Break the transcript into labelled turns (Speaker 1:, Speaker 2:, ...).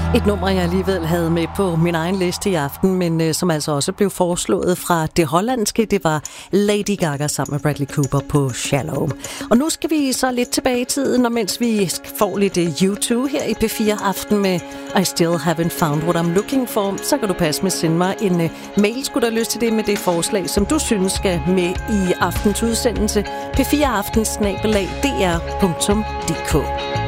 Speaker 1: Et nummer, jeg alligevel havde med på min egen liste i aften, men som altså også blev foreslået fra det hollandske, det var Lady Gaga sammen med Bradley Cooper på Shallow. Og nu skal vi så lidt tilbage i tiden, og mens vi får lidt U2 her i P4 Aften med I Still Haven't Found What I'm Looking For, så kan du passe med at sende mig en mail, skulle du have lyst til det, med det forslag, som du synes skal med i aftens udsendelse. P4aften@dr.dk.